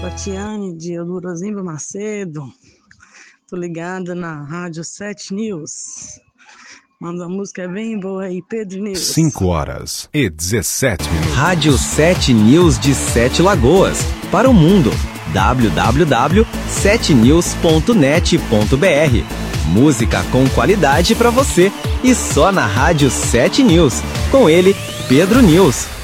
Tatiane de Eldorozimba Macedo. Tô ligada na Rádio 7 News. Manda uma música bem boa aí, Pedro News. 5h17. Rádio 7 News de Sete Lagoas. Para o mundo. www.7news.net.br. Música com qualidade para você. E só na Rádio 7 News. Com ele, Pedro News.